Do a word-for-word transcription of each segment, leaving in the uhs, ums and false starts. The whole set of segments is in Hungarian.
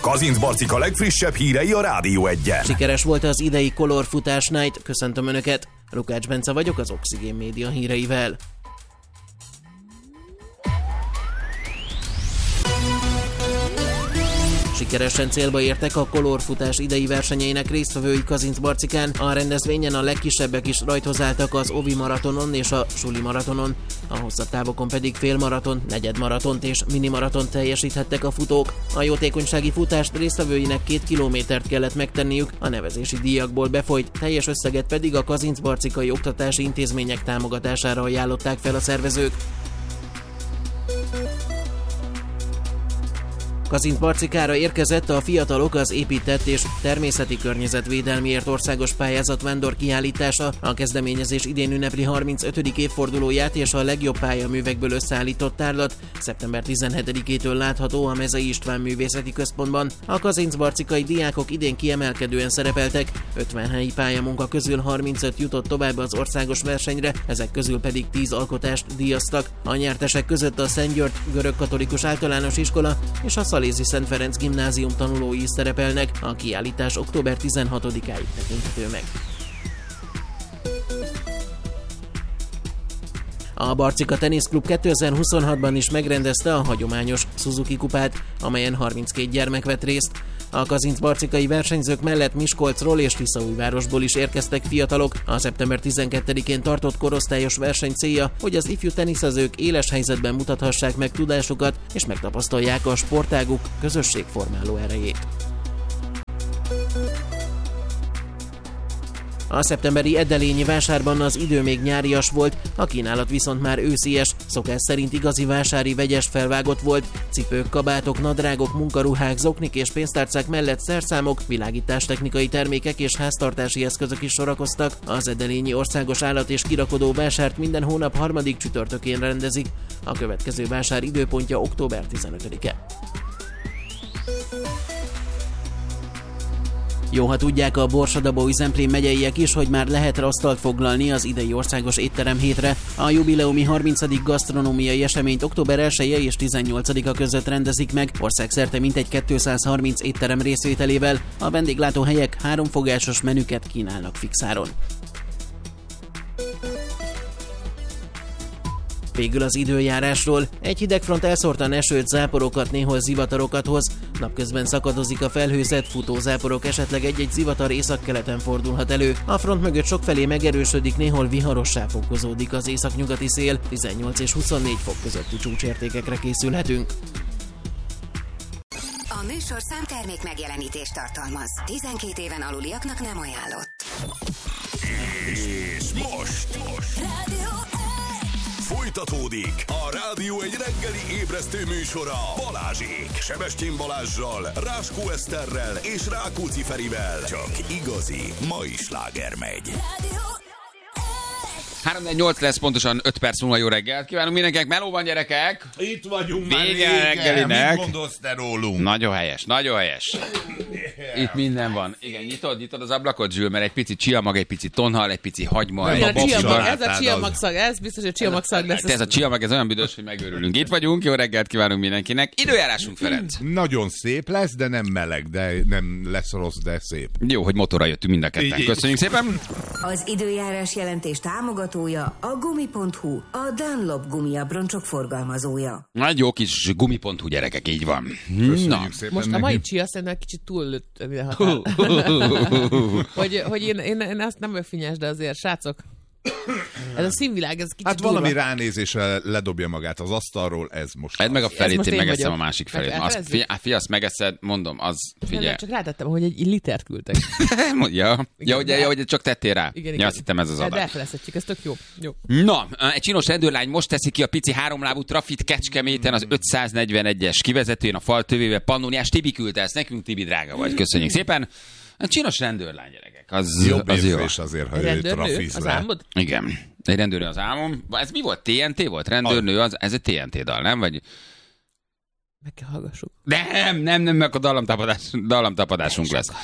Kazinc Barcika legfrissebb hírei a Rádió egyen. Sikeres volt az idei Color Futás Night. Köszöntöm Önöket. Lukács Bence vagyok az Oxigén Média híreivel. Sikeresen célba értek a Color Futás idei versenyeinek résztvevői Kazinc Barcikán. A rendezvényen a legkisebbek is rajthoz álltak az Ovi maratonon és a Suli maratonon. A hosszabb távokon pedig félmaraton, negyedmaratont és minimaratont teljesíthettek a futók. A jótékonysági futást résztvevőinek két kilométert kellett megtenniük, a nevezési díjakból befolyt teljes összeget pedig a Kazinc Barcikai oktatási intézmények támogatására ajánlották fel a szervezők. Kazinc Barcikára érkezett a Fiatalok az épített és természeti környezetvédelmiért országos pályázat vándor kiállítása. A kezdeményezés idén ünnepli harmincötödik évfordulóját, és a legjobb pályaművekből összeállított tárlat szeptember tizenhetedikétől látható a Mezei István Művészeti Központban. A Kazinc Barcikai diákok idén kiemelkedően szerepeltek, ötven helyi pályamunka közül harmincöt jutott tovább az országos versenyre, ezek közül pedig tíz alkotást díjaztak. A nyertesek között a Szent György Görögkatolikus Általános Iskola és a Szalézi Szent Ferenc Gimnázium tanulói is szerepelnek. A kiállítás október tizenhatodikáig tekinthető meg. A Barcika Teniszklub kétezer-huszonhatban is megrendezte a hagyományos Suzuki kupát, amelyen harminckét gyermek vett részt. A Kazinc Barcikai versenyzők mellett Miskolcról és Tiszaújvárosból is érkeztek fiatalok. A szeptember tizenkettedikén tartott korosztályos verseny célja, hogy az ifjú teniszezők éles helyzetben mutathassák meg tudásukat, és megtapasztalják a sportáguk közösségformáló erejét. A szeptemberi Edelényi vásárban az idő még nyárias volt, a kínálat viszont már őszies, szokás szerint igazi vásári vegyes felvágott volt. Cipők, kabátok, nadrágok, munkaruhák, zoknik és pénztárcák mellett szerszámok, világítástechnikai termékek és háztartási eszközök is sorakoztak. Az Edelényi Országos Állat- és Kirakodó vásárt minden hónap harmadik csütörtökén rendezik. A következő vásár időpontja október tizenötödike. Jó, ha tudják a Borsod-Abaúj-Zemplén megyeiek is, hogy már lehet asztalt foglalni az idei országos étterem hétre. A jubileumi harmincadik gasztronómiai eseményt október elseje és tizennyolcadika között rendezik meg, országszerte mintegy kétszázharminc étterem részvételével. A vendéglátóhelyek háromfogásos menüket kínálnak fixáron. Végül az időjárásról. Egy hidegfront elszórtan esőt, záporokat, néhol zivatarokat hoz. Napközben szakadozik a felhőzet, futózáporok, esetleg egy-egy zivatar északkeleten fordulhat elő. A front mögött sokfelé megerősödik, néhol viharossá fokozódik az északnyugati szél. tizennyolc és huszonnégy fok közötti csúcsértékekre készülhetünk. A műsor számtermék megjelenítést tartalmaz. tizenkét éven aluliaknak nem ajánlott. És most, most. Folytatódik a Rádió egy reggeli ébresztő műsora Balázsék, Sebestyén Balázssal, Ráskó Eszterrel és Rákóczi Ferivel. Csak igazi mai sláger megy. három nyolc lesz, pontosan öt perc múlva. Jó reggelt kívánunk mindenkinek. Meló van, gyerekek! Itt vagyunk már Vége régen. reggelinek. Mit gondolsz te rólunk? Nagyon helyes, nagyon helyes. Itt minden van. Igen, nyitod, nyitod az ablakot, Zsül, mert egy pici csiamag, egy pici tonhal, egy pici hagyma. Nem, egy a pici csiamag, bar- Ez a csiamagszag, ez biztos, hogy csiamagszag lesz. Ez a csiamag, ez olyan büdös, hogy megőrülünk. Itt vagyunk, jó reggelt kívánunk mindenkinek. Időjárásunk, Ferenc. Nagyon szép lesz, de nem meleg, de nem lesz rossz, de szép. Jó, hogy motorra jöttünk mind a ketten. Így. Köszönjük szépen. Az időjárás jelentés támogatója a gumi pont hu, a Dunlop gumiabroncsok forgalmazója. Nagy jó kis gumi.hu, gyerekek, így van. Köszönjük Na. szépen Most a neki. mai csia szerintem kicsit túllőtt. hogy, hogy én, én, én azt nem vagyok finnyes, de azért, srácok, ez a színvilág, ez kicsit Hát valami durva. ránézésre ledobja magát az asztalról, ez most. Edd meg a Ez felét, most én én megeszem vagyok. a másik felét. Meg Azt, elfelezzük? fi, fi, azt megeszed, mondom, az, Nem, figyelj. nem, csak rátettem, hogy egy litert küldtek. ja, ja, hogy, ja, hogy csak tettél rá. Igen, Ja, igen. azt hittem ez az De adat. elfelezhetjük, ez tök jó. jó. Na, egy csinos rendőrlány most teszi ki a pici háromlábú trafit Kecskeméten az ötszáznegyvenegyes kivezetőjén a fal tövébe. Pannóniás Tibi küldte ezt nekünk, Tibi, drága vagy. Köszönjük szépen. A csinos rendőrlány, gyerekek. Az, Jobb az jó. érzés azért, ha ő Rendőrnő, trafiz az le. álmod? Igen. Egy rendőrnő az álmom. Ez mi volt? té en té volt? Rendőrnő, az, ez egy té en té dal, nem? Vagy... Meg kell hallgassuk. Nem, nem, nem, meg a dallamtapadás, dallamtapadásunk lesz.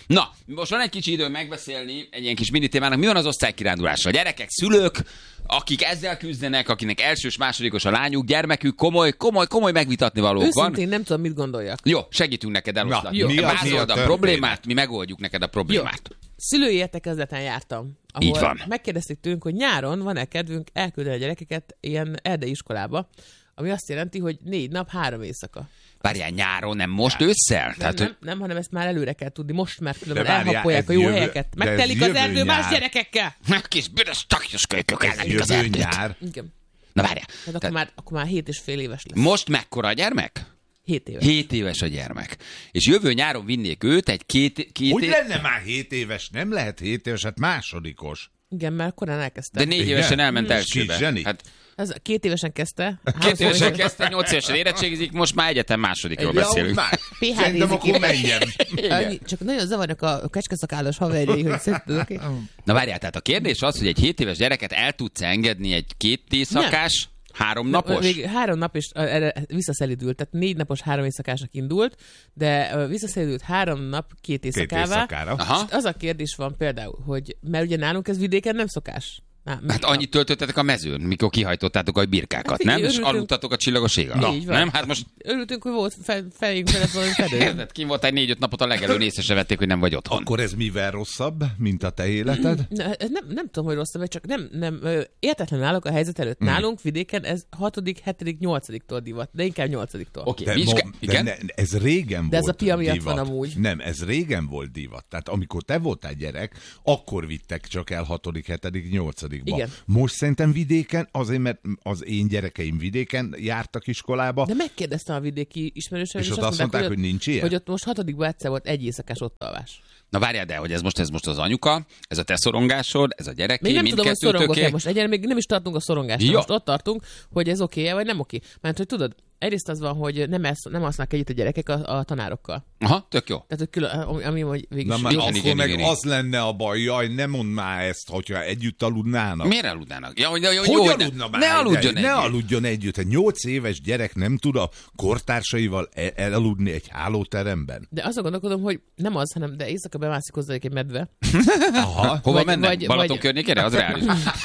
Na, most van egy kicsi időm megbeszélni egy ilyen kis mini témának. Mi van az osztálykirándulással? Gyerekek, szülők, akik ezzel küzdenek, akinek elsős, másodikos a lányuk, gyermekük, komoly, komoly, komoly megvitatni valók van. Őszintén nem tudom, mit gondoljak. Jó, segítünk neked eloszlatni. Vázold a problémát, mi megoldjuk neked a problémát. Jó. Szülői értekezleten jártam, ahol Így van. megkérdezték tőlünk, hogy nyáron van-e kedvünk elküldeni a gyerekeket ilyen erdei iskolába, ami azt jelenti, hogy négy nap, három éjszaka. Várjál, nyáron, nem most ősszel? Nem, Tehát, nem, nem, hanem ezt már előre kell tudni, most már különben De várjál, elhappolják ez a jó jövő- helyeket. de ez Megtelik az jövő erdő más nyár. gyerekekkel. hogy kis büdös takjos kölykök Ez elmenjük az jövő erdőt. nyár. Igen. Na várjál. Tehát akkor Tehát már, akkor már hét és fél éves lesz. most mekkora a gyermek? Hét éves. Hét éves a gyermek. És jövő nyáron vinnék őt egy két, két Hogy év... lenne már hét éves? Nem lehet hét éves, hát másodikos. Igen, mert korán elkezdte. De négy Igen? évesen elment Kis elsőbe. zseni. Hát Ez két évesen kezdte. két évesen Háromszor- kezdte, nyolc évesen érettségizik, most már egyetem másodikról Ja, beszélünk. már. pé há Szerintem nézik akkor ki. menjen. Annyi- Csak nagyon zavarnak a a kecskeszakállas haverjai, hogy szerinted oké? Na várjál, tehát a kérdés az, hogy egy hét éves gyereket el tudsz engedni egy két éjszakás, három napos? Még három nap és uh, erre visszaszelidült, tehát négy napos három éjszakásnak indult, de uh, visszaszelidült három nap két Két éjszakává. éjszakára. Aha. Az a kérdés van például, hogy mert ugye nálunk ez vidéken nem szokás. Na, Hát annyit töltöttetek a mezőn, mikor kihajtottátok a birkákat, Hát nem? figyelj, És örültünk. aludtatok a csillagos ég alatt. Így van. Nem? Hát most Örültünk, hogy volt fe, fejünk felett valami fedő. érted, kim volt egy négy-öt napot a legelőn, észre se vették, hogy nem vagy otthon. Akkor ez mivel rosszabb, mint a te életed? Ne, nem, nem tudom, hogy rosszabb, csak nem, nem ö, értetlenül állok a helyzet előtt. Nálunk vidéken ez hatodik, hetedik, nyolcadiktól divat, de inkább nyolcadiktól. Oké, De, mi is mo- ke- de igen? ne, ez régen De ez volt a pia miatt divat. van amúgy. Nem, ez régen volt divat. Tehát amikor te voltál gyerek, akkor vittek csak el hatodik, hetedik, nyolcadikba. Igen. Most szerintem vidéken, azért mert az én gyerekeim vidéken jártak iskolába, De megkérdeztem a vidéki ismerősöm, és ott azt mondták, hogy ott- nincs ilyen? Hogy ott most hatodikban egyszer volt egy éjszakás ott alvás. Na várjál, de hogy ez most, ez most az anyuka, ez a te szorongásod, ez a gyereké, Még nem tudom, hogy szorongok-e mindkettőtöké. most. Egyen még nem is tartunk a szorongásnál. Jó. Most ott tartunk, hogy ez oké-e, vagy nem oké. Mert hogy tudod, egyrészt az van, hogy nem, elsz, nem alsznak együtt a gyerekek a, a tanárokkal. Aha, tök jó. Tehát, hogy külön, ami, ami hogy végül Na is már jó. igen, akkor igen, meg igen, igen. az lenne a baj, jaj, ne mondd már ezt, hogyha együtt aludnának. Miért aludnának? Ja, hogy, jó, Hogy jó, hogy aludna ne, már? ne aludjon Ne együtt. aludjon együtt. Egy nyolc éves gyerek nem tud a kortársaival el- elaludni egy hálóteremben. De azon gondolkodom, hogy nem az, hanem de éjszaka bemászik hozzájuk egy medve. Aha. Hova Vagy- mennek? vagy- Balaton vagy- környékére? Az reális.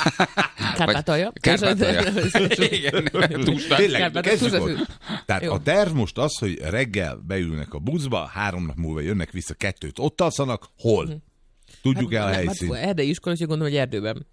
Kárpátalja. Kárpátalja. Igen, túlsnak. Tényleg, Kárpát- kezdjük túlzás- ott. Tehát Jó. a terv most az, hogy reggel beülnek a buszba, három nap múlva jönnek vissza, kettőt ott alszanak, hol? Tudjuk el a Hát, helyszínt. hát, erdei iskola, úgyhogy gondolom, hogy erdőben.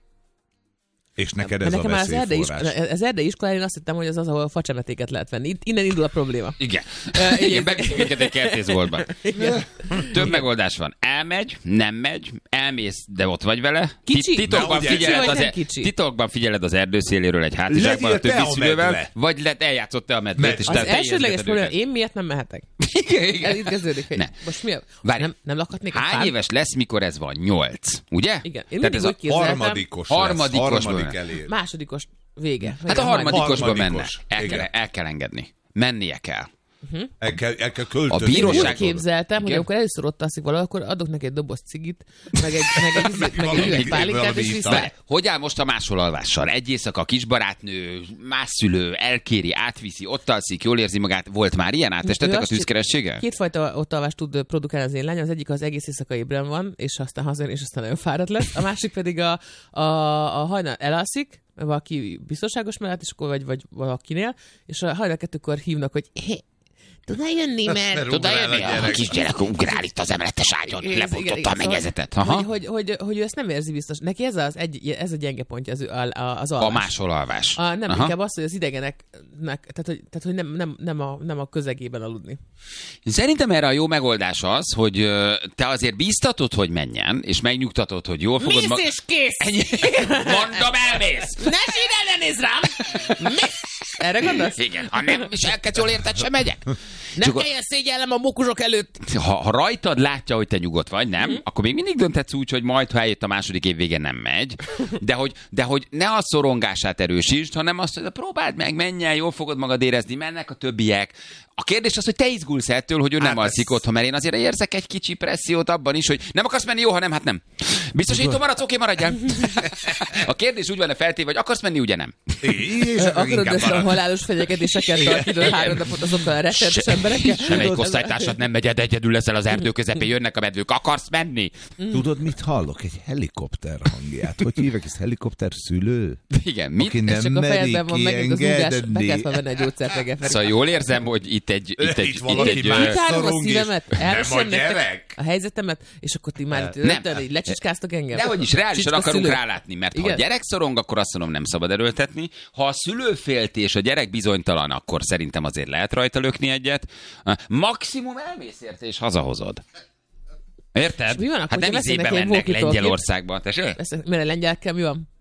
És neked Mert ez a nekem már az erdei, veszélyforrás. iskola, az erdei iskolán én azt hittem, hogy az az, ahol facsemetéket lehet venni. Itt- Innen indul a probléma. Igen. Ö, Igen, igen. beviszik őket egy kertészboltba. Több megoldás van. Elmegy, nem megy, elmész, de ott vagy vele. Kicsi? Titokban De ugye- figyeled, Kicsi az vagy e- nem kicsi? titokban figyeled az erdőszéléről egy hátizsákban a Legyél te többi a szülővel, medve. vagy lett, eljátszott te a medvét, Mert és Az te, te elsődleges érzed probléma, őket. én miért nem mehetek? Igen, Ez igen. itt kezdődik, hogy Ne. most mi a... Várj. Nem, nem lakhatnék a Hány fán? éves lesz, mikor ez van? Nyolc, ugye? Igen. Én Tehát mindig ez a úgy képzeltem, Harmadikos Harmadikos lesz, harmadik lenne. elér. másodikos vége. Hát a harmadikosba menne. Harmadikos. El kell, Igen. el kell engedni. Mennie kell. El kell, el kell költözni. A bíróság- Úgy képzeltem, hogy Igen. amikor először ott alszik valahol, akkor adok neki egy doboz cigit, meg egy, meg egy, meg egy, valami- üveg pálinkát, valami és ital. vissza. Várj, hogy áll most a másolalvással? Egy éjszaka a kisbarátnő, más szülő, elkéri, átviszi, ott alszik, jól érzi magát. Volt már ilyen? Ő Átestetek a azt- tűzkerességgel? Kétfajta ott alvást tud produkálni az én lányom, az egyik az egész éjszaka ébren van, és aztán hazajön, és aztán nagyon fáradt lesz. A másik pedig a, a, a hajnal elalszik, valaki biztonságos mellett, és akkor vagy, vagy valakinél, és a hajnal kettőkor hívnak, hogy hé, tudnál jönni, mert... Mert Tudod, ugrál a jönni? A gyerek. kisgyerek ugrál itt az emeletes ágyon, Igen, lebontotta igen, a igen. mennyezetet. Szóval, Aha. Hogy, hogy, hogy, hogy ő ezt nem érzi biztos. Neki ez az, egy, ez a gyenge pontja az, az, az alvás. A másolalvás. A, nem, Aha. inkább az, hogy az idegeneknek, tehát hogy, tehát, hogy nem, nem, nem, a, nem a közegében aludni. Szerintem erre a jó megoldás az, hogy ö, te azért bíztatod, hogy menjen, és megnyugtatod, hogy jól fogod... Mész és kész! Ennyi. Mondom, elmész! Ne sírj, ne nézz rám! Mész! Erre gondolsz? Igen, ha nem, és elkezd jól érted, sem megyek. Nem Csak a- kelljen szégyellem a mókusok előtt! Ha, ha rajtad látja, hogy te nyugodt vagy, nem, mm. akkor még mindig dönthetsz úgy, hogy majd, ha eljött a második év végén nem megy. De hogy, de hogy ne a szorongását erősítsd, hanem azt, hogy próbáld meg, menj el, jól fogod magad érezni, mennek a többiek. A kérdés az, hogy te izgulsz ettől, hogy ő nem Hát alszik ez- otthon, mert én azért érzek egy kicsi pressziót abban is, hogy nem akarsz menni, jó, ha nem, hát nem. Biztosító maradsz, oké, maradjál. A kérdés úgy van-e feltéve, hogy akarsz menni, ugye nem? És Akarod ezt a halálos fenyegetéseket tartani három napot azokkal a rettenetes emberekkel? Semmelyik osztálytársad nem megy, egyedül leszel az erdő közepén, jönnek a medvők, akarsz menni? Tudod, mit hallok? Egy helikopter hangját. Hogy hívják, ez helikopter szülő? Igen, mit? Aki nem Csak a merik fejedben van megint az ugás, be kellett már venni egy gyógyszert reggel. Szóval jól érzem, hogy itt egy... Itt egy, Itt itt valaki egy, más. ö, Kitárom a Szorong is. szívemet, Nem a elmesem gyerek. nektek a helyzetemet, és akkor ti már itt Nem. rögtön így lecsicskáztak engem. Dehogy is, reálisan Csicska akarunk szülő. rálátni, mert ha Igen? a gyerek szorong, akkor azt mondom, nem szabad erőltetni. Ha a szülő félti és a gyerek bizonytalan, akkor szerintem azért lehet rajta lökni egyet. Maximum elmész érte és hazahozod. Érted? És mi van akkor, hát nem hogyha izébe veszek neki egy mennek walkie-talkie-t? Lengyelországba. Tessék? Ezt- Mert a lengyelekkel mi van?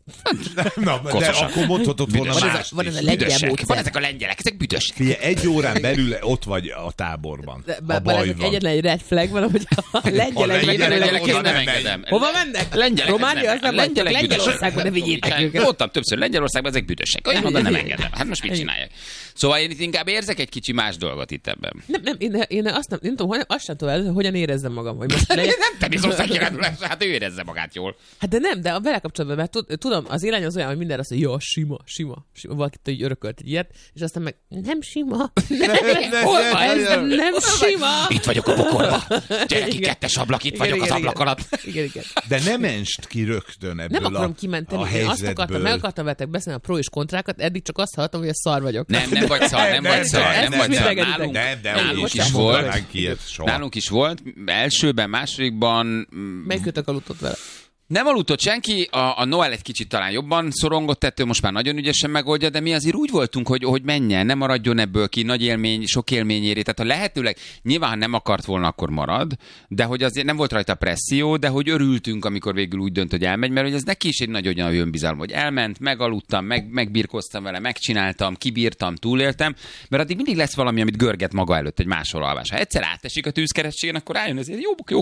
Na, de Koszosan. akkor mondhatod volna Van ez a- mást van ez is. a lengyel Büdösek. módszer. Van ezek a lengyelek, ezek büdösek. Figyelj, egy órán belül ott vagy a táborban. De, Ha bár baj ezek van. egyetlen egy red flag van, hogy a lengyelek lengyelek megfelelően oda Lengyelekhez nem nem megy. engedem. Hova mennek? Lengyelek, Románia, az nem lengyelek vagy, Lengyelországban ne vigyétek őket. Mondtam többször, Lengyelországban ezek büdösek. Olyan oda nem engedem. Hát most mit csinálják? Szóval én itt inkább érzek egy kicsi más dolgot itt ebben. Nem, nem, én, én azt nem, nem tudom, hogyan, azt sem tudom, el, hogyan érezzem magam. Hogy most Nem te bizonság kirándulás, hát ő érezze magát jól. Hát de nem, de a vele kapcsolatban, mert tud- tudom, az élány az olyan, hogy minden azt mondja, jó, sima, sima, sima. Valaki így örökölt egy ilyet, és aztán meg nem sima. Hol van ez? Nem sima. Itt vagyok a bokorba. Gyere ki, Igen. kettes ablak, itt Igen, vagyok az igen, ablak igen. alatt. Igen, igen. De ne menst ki rögtön ebből Nem akarom a, kimenteni, a én azt akartam, helyzetből. meg akartam veletek beszélni a pro és kontrákat, eddig csak azt hallottam, hogy a szar vagyok. Nem, nem vagy szar, nem vagy szar, nem nem, vagy nem, szar. nem, Nálunk, Nem, de nálunk úgy is sem volt. mondanánk ilyet soha. Nálunk is volt. Elsőben, másodikban Megkötök aludtott vele. nem aludtott senki, a, a Noel egy kicsit talán jobban szorongott ettől, most már nagyon ügyesen megoldja, de mi azért úgy voltunk, hogy, hogy menjen, nem maradjon ebből ki, nagy élmény, sok élményéré, tehát a lehetőleg, nyilván ha nem akart volna, akkor marad, de hogy azért nem volt rajta presszió, de hogy örültünk, amikor végül úgy dönt, hogy elmegy, mert hogy ez neki is egy nagy olyan önbizalom, hogy elment, megaludtam, meg, megbirkoztam vele, megcsináltam, kibírtam, túléltem, mert addig mindig lesz valami, amit görget maga előtt egy máshol alvás. Ha egyszer átesik a tűzkeresztségen, akkor rájön, ezért jó, jó